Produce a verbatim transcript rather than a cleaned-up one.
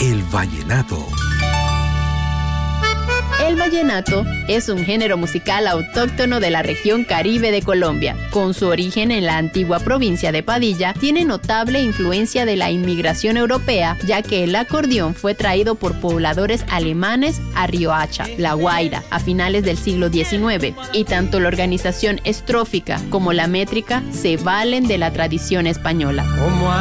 el vallenato. El vallenato es un género musical autóctono de la región Caribe de Colombia. Con su origen en la antigua provincia de Padilla, tiene notable influencia de la inmigración europea, ya que el acordeón fue traído por pobladores alemanes a Riohacha, La Guaira, a finales del siglo diecinueve, y tanto la organización estrófica como la métrica se valen de la tradición española. Como